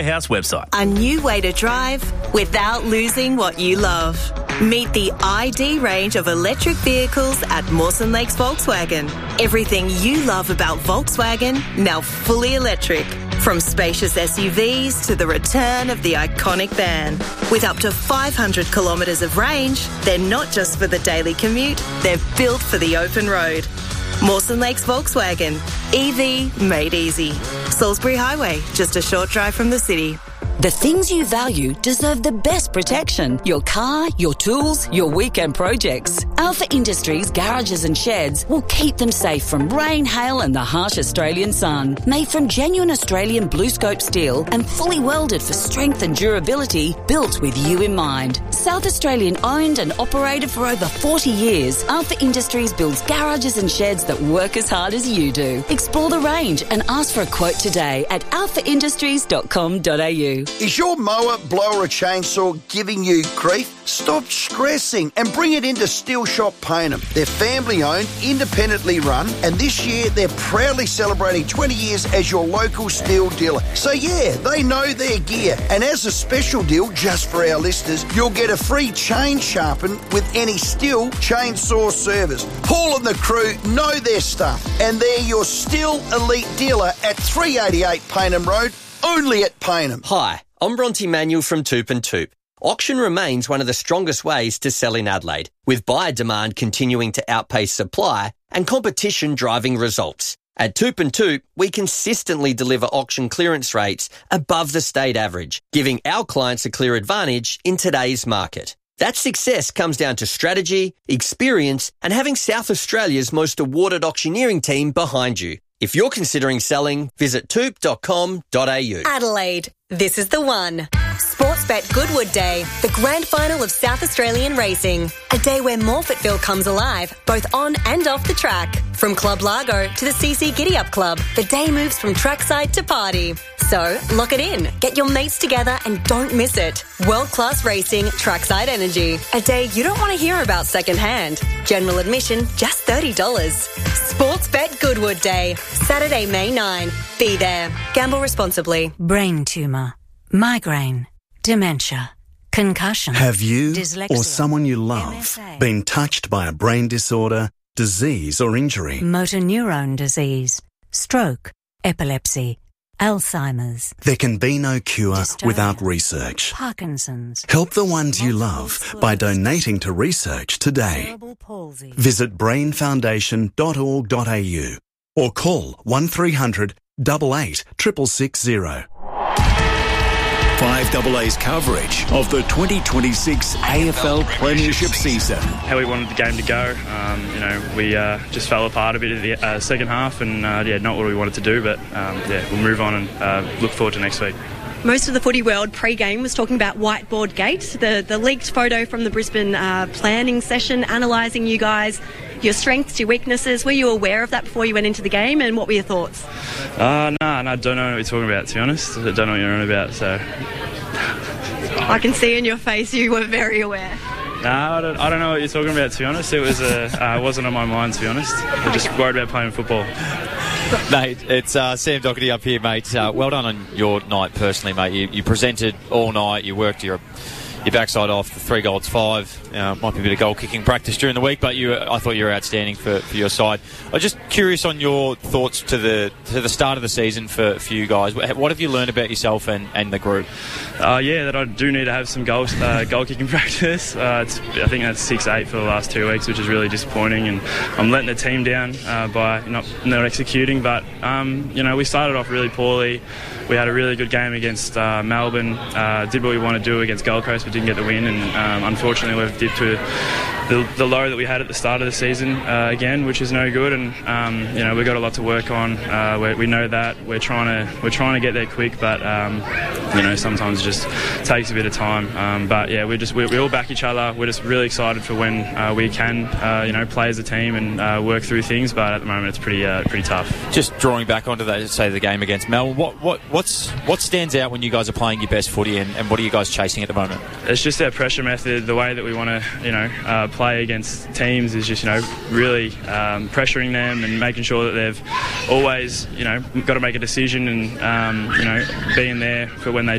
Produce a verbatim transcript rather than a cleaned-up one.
House website. A new way to drive without losing what you love. Meet the I D range of electric vehicles at Mawson Lakes Volkswagen. Everything you love about Volkswagen, now fully electric. From spacious S U Vs to the return of the iconic van. With up to five hundred kilometres of range, they're not just for the daily commute, they're built for the open road. Mawson Lakes Volkswagen. E V made easy. Salisbury Highway, just a short drive from the city. The things you value deserve the best protection. Your car, your tools, your weekend projects. Alpha Industries garages and sheds will keep them safe from rain, hail and the harsh Australian sun. Made from genuine Australian BlueScope steel and fully welded for strength and durability, built with you in mind. South Australian owned and operated for over forty years, Alpha Industries builds garages and sheds that work as hard as you do. Explore the range and ask for a quote today at alpha industries dot com dot a u. Is your mower, blower or chainsaw giving you grief? Stop stressing and bring it into Steel Shop Payneham. They're family owned, independently run, and this year they're proudly celebrating twenty years as your local Steel dealer. So yeah, they know their gear. And as a special deal, just for our listeners, you'll get a free chain sharpen with any Steel chainsaw service. Paul and the crew know their stuff, and they're your Steel Elite dealer at three eighty-eight Payneham Road, only at Payneham. Hi, I'm Bronte Manuel from Toop and Toop. Auction remains one of the strongest ways to sell in Adelaide, with buyer demand continuing to outpace supply and competition driving results. At Toop and Toop, we consistently deliver auction clearance rates above the state average, giving our clients a clear advantage in today's market. That success comes down to strategy, experience, and having South Australia's most awarded auctioneering team behind you. If you're considering selling, visit toop dot com dot a u. Adelaide, this is the one. Sportsbet Goodwood Day, the grand final of South Australian racing. A day where Morfettville comes alive, both on and off the track. From Club Largo to the C C Giddy Up Club, the day moves from trackside to party. So, lock it in, get your mates together and don't miss it. World-class racing, trackside energy. A day you don't want to hear about secondhand. General admission, just thirty dollars. Sportsbet Goodwood Day, Saturday, May ninth. Be there. Gamble responsibly. Brain tumour, migraine, dementia, concussion. Have you dyslexia, or someone you love M S A, been touched by a brain disorder, disease or injury? motor neurone disease, stroke, epilepsy, Alzheimer's. There can be no cure Dystonia, without research. Parkinson's. Help the ones you multiple love by sclerosis, donating to research today. cerebral palsy. Visit brain foundation dot org dot a u or call one three hundred, eight eight, six six six zero. five A A's coverage of the twenty twenty-six A F L Premiership season. How we wanted the game to go. Um, you know, we uh, just fell apart a bit at the uh, second half and, uh, yeah, not what we wanted to do, but, um, yeah, we'll move on and uh, look forward to next week. Most of the footy world pre-game was talking about Whiteboard Gate, the, the leaked photo from the Brisbane uh, planning session, analysing you guys, your strengths, your weaknesses. Were you aware of that before you went into the game, and what were your thoughts? Uh, no, no, I don't know what you're talking about, to be honest. I don't know what you're on about, so... I can see in your face you were very aware. No, I don't, I don't know what you're talking about, to be honest. It was uh, uh, wasn't on my mind, to be honest. I'm just worried about playing football. Mate, it's uh, Sam Doherty up here, mate. Uh, well done on your night personally, mate. You, you presented all night. You worked your your backside off. The three goals, five. Uh, might be a bit of goal kicking practice during the week, but you, I thought you were outstanding for, for your side. I was just curious on your thoughts to the to the start of the season for, for you guys. What have you learned about yourself and, and the group? Uh, yeah, that I do need to have some goal, uh, goal kicking practice. Uh, it's, I think that's six eight for the last two weeks, which is really disappointing, and I'm letting the team down uh, by not, not executing. But, um, you know, we started off really poorly. We had a really good game against uh, Melbourne, uh, did what we want to do against Gold Coast, but didn't get the win, and um, unfortunately we've dipped to the, the low that we had at the start of the season uh, again, which is no good. And um, you know, we've got a lot to work on. Uh, we, we know that we're trying to we're trying to get there quick, but um, you know, sometimes it just takes a bit of time. Um, but yeah, we just we, we all back each other. We're just really excited for when uh, we can, uh, you know, play as a team and uh, work through things. But at the moment, it's pretty uh, pretty tough. Just drawing back onto that, say the game against Melbourne. What what what's what stands out when you guys are playing your best footy, and, and what are you guys chasing at the moment? It's just our pressure method, the way that we want to, you know, uh, play play against teams is just, you know, really um, pressuring them and making sure that they've always, you know, got to make a decision and, um, you know, being there for when they